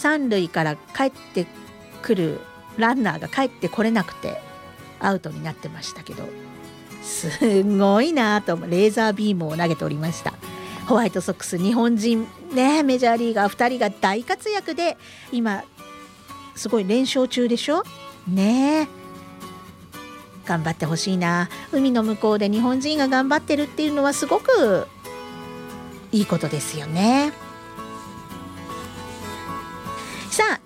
三塁から帰ってくるランナーが帰ってこれなくてアウトになってましたけど、すごいなと思う。レーザービームを投げておりました。ホワイトソックス、日本人ね、メジャーリーガー2人が大活躍で今すごい連勝中でしょね。頑張ってほしいな。海の向こうで日本人が頑張ってるっていうのはすごくいいことですよね。さあ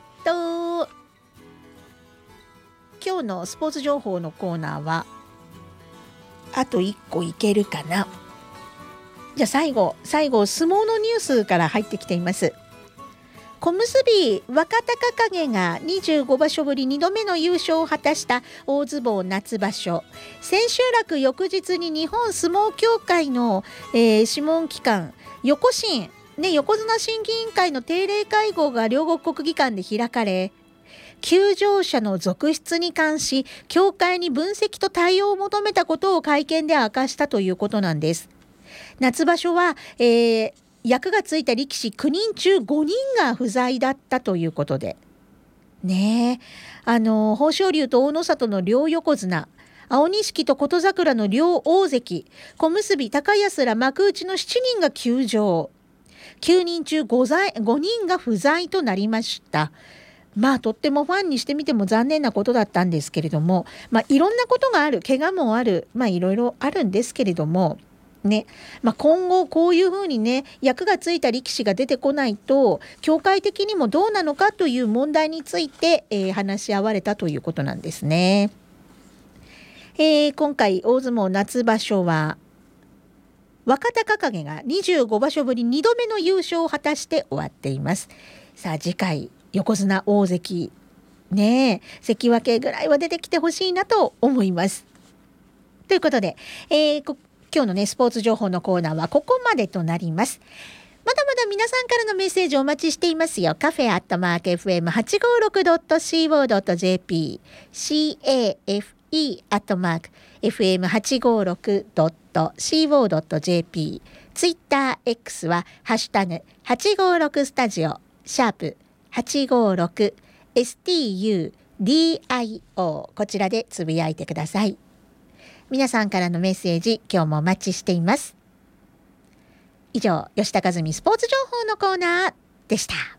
今日のスポーツ情報のコーナーはあと1個いけるかな。じゃあ最後相撲のニュースから入ってきています。小結若隆景が25場所ぶり2度目の優勝を果たした大相撲夏場所、千秋楽翌日に日本相撲協会の、諮問機関横審、横綱審議委員会の定例会合が両国国技館で開かれ、休場者の続出に関し協会に分析と対応を求めたことを会見で明かしたということなんです。夏場所は、役がついた力士9人中5人が不在だったということでね。豊昇龍と大野里の両横綱、青錦と琴櫻の両大関、小結高安ら幕内の7人が休場、9人中5人が不在となりました。とってもファンにしてみても残念なことだったんですけれども、いろんなことがある、怪我もある、いろいろあるんですけれどもね、今後こういうふうにね、役がついた力士が出てこないと協会的にもどうなのかという問題について、話し合われたということなんですね。今回大相撲夏場所は若隆景が25場所ぶり2度目の優勝を果たして終わっています。さあ次回横綱大関ね、関脇ぐらいは出てきてほしいなと思います。ということで、今日のねスポーツ情報のコーナーはここまでとなります。まだまだ皆さんからのメッセージお待ちしていますよ。カフェ@fm856.co.jp cafe@fm856.co.jp ツイッター X はハッシュタグ856スタジオ#856 STUDIO こちらでつぶやいてください。皆さんからのメッセージ今日もお待ちしています。以上、吉田和美スポーツ情報のコーナーでした。